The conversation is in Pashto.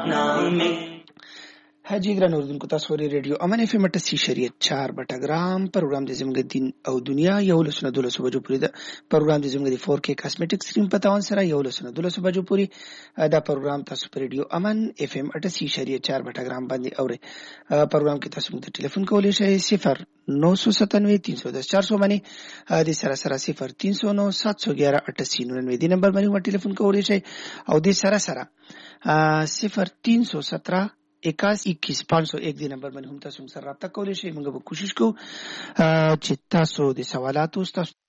حاجی ګران اوردونکو تاسو ورې ریډیو امن اف ام 88.4 بټګرام پروګرام د زموږ دین او دنیا یو لسنه 12 بجو پورې ده پروګرام د زموږ د 4K کاسمیټک سکرین په تاوان سره یو لسنه 12 بجو پورې دا پروګرام تاسو په ریډیو امن اف ام 88.4 بټګرام باندې اورئ پروګرام کې تاسو موږ ته ټلیفون کولی شئ 0997 310 400 باندې د سره 0309 711 دی نمبر باندې موږ ټلیفون کولی شئ او د سره 0317 21 دی نمبر باندې هم تاسو سره رابطه کولی شئ موږ به کوشش کوو چې تاسو د سوالاتو تاسو